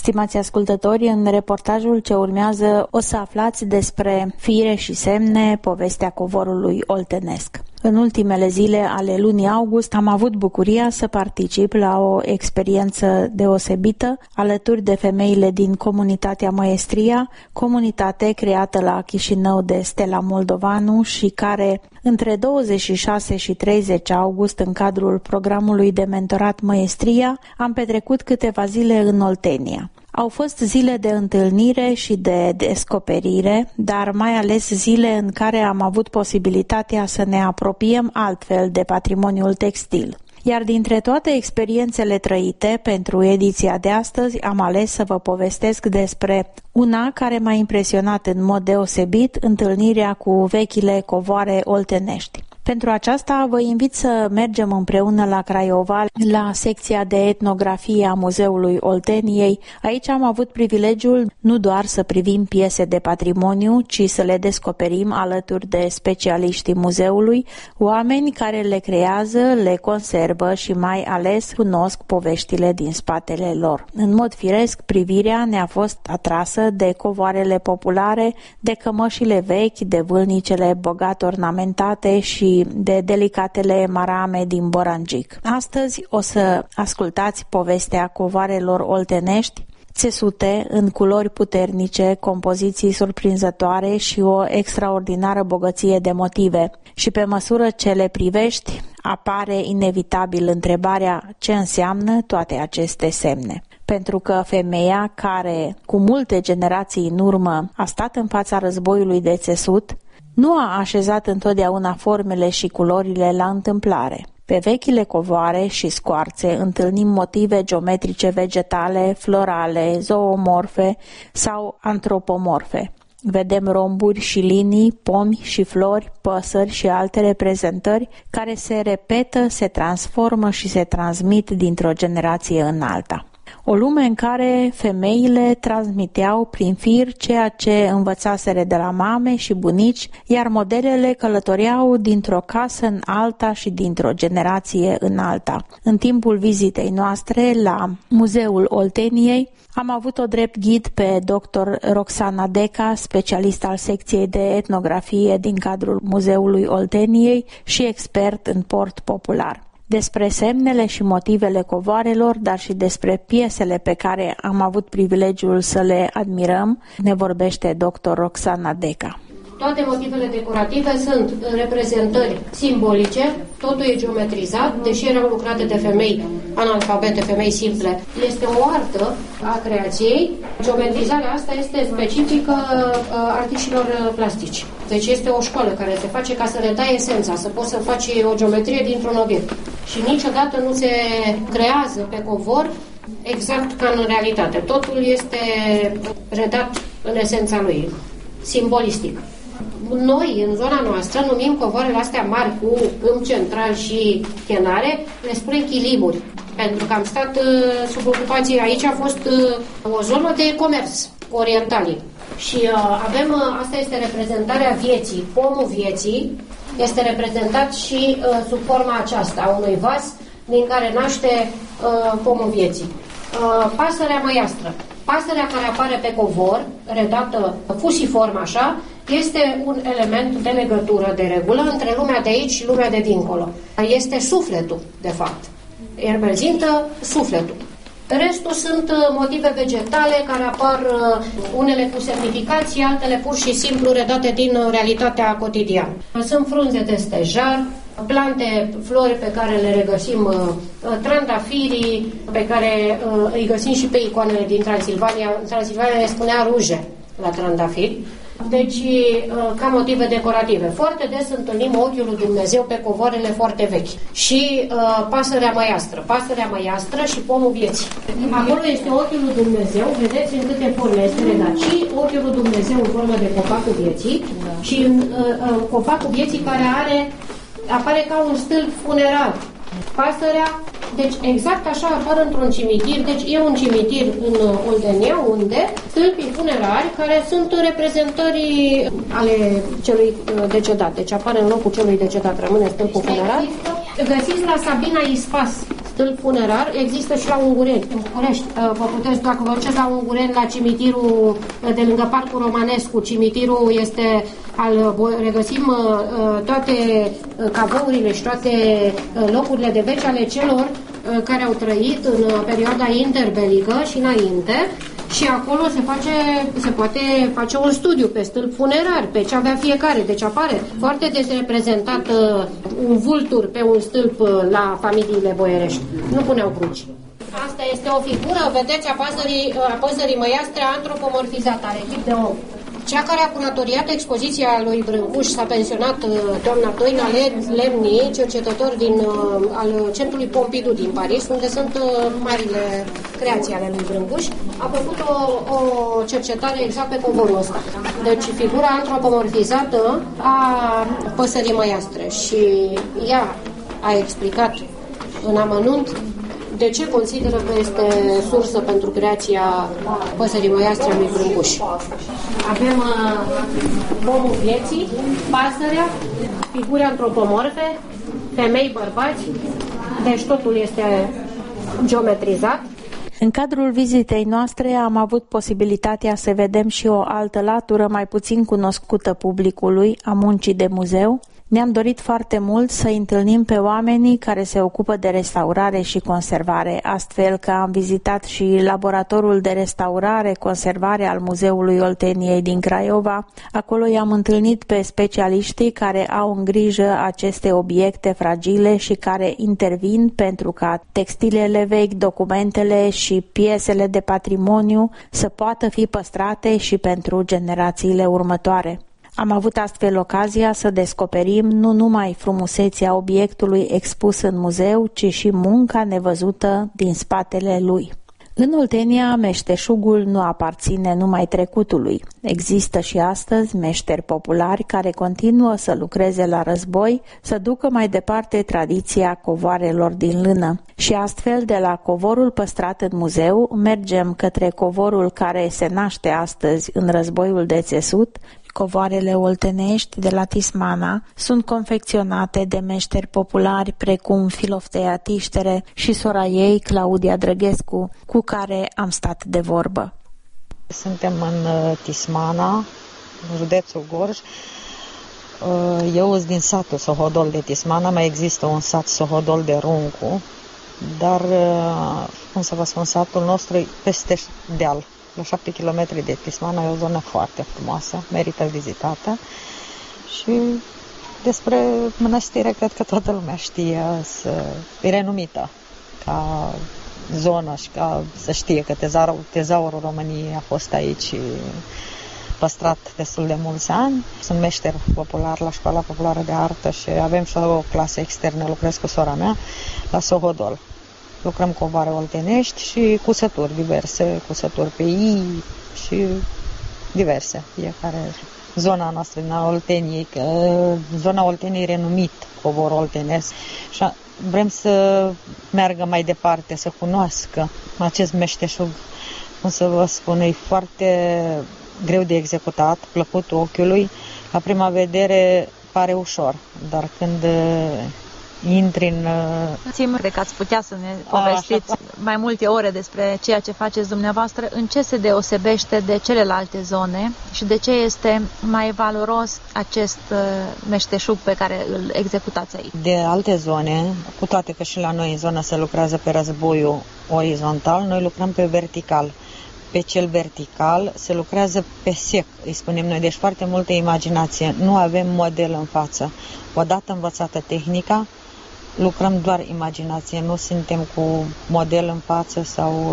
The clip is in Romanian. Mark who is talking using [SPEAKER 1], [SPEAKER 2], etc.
[SPEAKER 1] Stimați ascultători, în reportajul ce urmează o să aflați despre fire și semne, povestea covorului oltenesc. În ultimele zile ale lunii august am avut bucuria să particip la o experiență deosebită alături de femeile din comunitatea Măestria, comunitate creată la Chișinău de Stella Moldovanu și care între 26 și 30 august, în cadrul programului de mentorat Măestria, am petrecut câteva zile în Oltenia. Au fost zile de întâlnire și de descoperire, dar mai ales zile în care am avut posibilitatea să ne apropiem altfel de patrimoniul textil. Iar dintre toate experiențele trăite pentru ediția de astăzi, am ales să vă povestesc despre una care m-a impresionat în mod deosebit, întâlnirea cu vechile covoare oltenești. Pentru aceasta vă invit să mergem împreună la Craiova, la secția de etnografie a Muzeului Olteniei. Aici am avut privilegiul nu doar să privim piese de patrimoniu, ci să le descoperim alături de specialiștii muzeului, oameni care le creează, le conservă și mai ales cunosc poveștile din spatele lor. În mod firesc, privirea ne-a fost atrasă de covoarele populare, de cămășile vechi, de vâlnicele bogat ornamentate și de delicatele marame din Borangic. Astăzi o să ascultați povestea covoarelor oltenești, țesute în culori puternice, compoziții surprinzătoare și o extraordinară bogăție de motive. Și pe măsură ce le privești, apare inevitabil întrebarea ce înseamnă toate aceste semne. Pentru că femeia care, cu multe generații în urmă, a stat în fața războiului de țesut, nu a așezat întotdeauna formele și culorile la întâmplare. Pe vechile covoare și scoarțe întâlnim motive geometrice vegetale, florale, zoomorfe sau antropomorfe. Vedem romburi și linii, pomi și flori, păsări și alte reprezentări care se repetă, se transformă și se transmit dintr-o generație în alta. O lume în care femeile transmiteau prin fir ceea ce învățaseră de la mame și bunici, iar modelele călătoreau dintr-o casă în alta și dintr-o generație în alta. În timpul vizitei noastre la Muzeul Olteniei, am avut-o drept ghid pe dr. Roxana Deca, specialist al secției de etnografie din cadrul Muzeului Olteniei și expert în port popular. Despre semnele și motivele covoarelor, dar și despre piesele pe care am avut privilegiul să le admirăm, ne vorbește dr. Roxana Deca.
[SPEAKER 2] Toate motivele decorative sunt reprezentări simbolice, totul e geometrizat, deși erau lucrate de femei analfabete, femei simple. Este o artă a creației. Geometrizarea asta este specifică artiștilor plastici. Deci este o școală care se face ca să le dai esența, să poți să faci o geometrie dintr-un obiect. Și niciodată nu se creează pe covor exact ca în realitate. Totul este redat în esența lui, simbolistic. Noi, în zona noastră, numim covoarele astea mari cu câmp central și chenare, le spunem chilimuri, pentru că am stat sub ocupație. Aici a fost o zonă de comerț cu orientalii. Și asta este reprezentarea vieții. Pomul vieții este reprezentat și sub forma aceasta, a unui vas din care naște pomul vieții. Pasărea măiastră. Pasărea care apare pe covor, redată fusiform așa, este un element de legătură de regulă între lumea de aici și lumea de dincolo. Este sufletul, de fapt. El reprezintă sufletul. Restul sunt motive vegetale care apar, unele cu semnificații, altele pur și simplu redate din realitatea cotidiană. Sunt frunze de stejar, plante, flori pe care le regăsim, trandafirii pe care îi găsim și pe icoanele din Transilvania. În Transilvania le spunea ruje la trandafiri. Deci, ca motive decorative. Foarte des întâlnim ochiul lui Dumnezeu pe covoarele foarte vechi. Și pasărea măiastră și pomul vieții. Acolo este ochiul lui Dumnezeu, vedeți în câte forme este redat. Și ochiul lui Dumnezeu în formă de copacul vieții și în copacul vieții care apare ca un stâlp funerar. Pasărea, deci exact așa apar într-un cimitir, deci e un cimitir în Oltenia unde stâlpii funerari care sunt reprezentări ale celui decedat, deci apare în locul celui decedat, rămâne stâlpul funerar. Găsiți la Sabina Ispas stâlp funerar există și la Ungureni, în București. Vă puteți, dacă vă duceți la Ungureni, la cimitirul de lângă Parcul Romanescu, cimitirul este regăsim toate cavourile și toate locurile de veci ale celor care au trăit în perioada interbelică și înainte. Și acolo se poate face un studiu pe stâlp funerar, pe ce avea fiecare. Deci apare foarte des reprezentat un vultur pe un stâlp la familiile boierești. Nu puneau cruci. Asta este o figură, vedeți, a păsării măiastre antropomorfizată, are chip de om. Cea care a curatoriat expoziția lui Brâncuș s-a pensionat doamna Doina Lemni, cercetător al Centrului Pompidou din Paris, unde sunt marile creații ale lui Brâncuș. A făcut o cercetare exact pe covorul ăsta. Deci figura antropomorfizată a păsării măiastre și ea a explicat în amănunt de ce consideră că este sursă pentru creația păsării măiastre a lui Brâncuș. Avem pomul vieții, pasărea, figuri antropomorfe, femei, bărbați, deci totul este geometrizat.
[SPEAKER 1] În cadrul vizitei noastre am avut posibilitatea să vedem și o altă latură mai puțin cunoscută publicului a muncii de muzeu. Ne-am dorit foarte mult să întâlnim pe oamenii care se ocupă de restaurare și conservare, astfel că am vizitat și laboratorul de restaurare, conservare al Muzeului Olteniei din Craiova. Acolo i-am întâlnit pe specialiștii care au în grijă aceste obiecte fragile și care intervin pentru ca textilele vechi, documentele și piesele de patrimoniu să poată fi păstrate și pentru generațiile următoare. Am avut astfel ocazia să descoperim nu numai frumusețea obiectului expus în muzeu, ci și munca nevăzută din spatele lui. În Oltenia, meșteșugul nu aparține numai trecutului. Există și astăzi meșteri populari care continuă să lucreze la război, să ducă mai departe tradiția covoarelor din lână. Și astfel, de la covorul păstrat în muzeu, mergem către covorul care se naște astăzi în războiul de țesut. Covoarele oltenești de la Tismana sunt confecționate de meșteri populari precum Filoftea Tiștere și sora ei, Claudia Drăghescu, cu care am stat de vorbă.
[SPEAKER 3] Suntem în Tismana, județul Gorj. Eu sunt din satul Sohodol de Tismana, mai există un sat Sohodol de Runcu, dar, cum să vă spun, satul nostru e peste deal. La 7 km de Tismana, e o zonă foarte frumoasă, merită vizitată și despre mănăstire cred că toată lumea știe, e renumită ca zonă și ca să știe că tezaurul României a fost aici păstrat destul de mulți ani. Sunt meșter popular la Școala Populară de Artă și avem și o clasă externă, lucrez cu sora mea la Sohodol. Lucrăm cu covoare oltenești și cusături diverse, cusături pe i și diverse. Fiecare zona noastră din Olteniei, că zona Olteniei e renumit covor oltenesc și vrem să meargă mai departe, să cunoască acest meșteșug. Cum să vă spun, e foarte greu de executat, plăcut ochiului. La prima vedere pare ușor, dar când intri în...
[SPEAKER 4] Cred că ați putea să ne povestiți mai multe ore despre ceea ce faceți dumneavoastră, în ce se deosebește de celelalte zone și de ce este mai valoros acest meșteșug pe care îl executați aici.
[SPEAKER 3] De alte zone, cu toate că și la noi în zonă se lucrează pe războiul orizontal, noi lucrăm pe vertical. Pe cel vertical se lucrează pe sec, îi spunem noi, deci foarte multă imaginație. Nu avem model în față. Odată învățată tehnica, lucrăm doar imaginație, nu suntem cu model în față sau